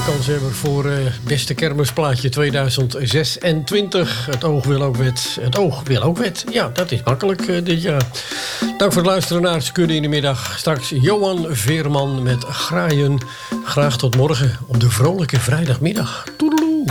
kans hebben voor beste kermisplaatje 2026. Het oog wil ook wet. Het oog wil ook wet. Ja, dat is makkelijk dit jaar. Dank voor het luisteren naar Skudde in de middag. Straks Johan Veerman met Graaien. Graag tot morgen op de vrolijke vrijdagmiddag. Doei.